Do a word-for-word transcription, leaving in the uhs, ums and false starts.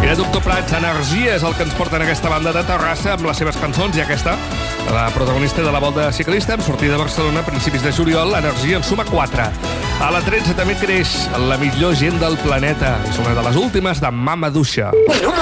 Mira, Doctor Prats, Energia és el que ens porta en aquesta banda de Terrassa amb les seves cançons, i aquesta, la protagonista de la Volta Ciclista, amb sortida de Barcelona a principis de juliol. Energia en suma quatre. A la tretze també creix la millor gent del planeta. És una de les últimes de Mama Duixa.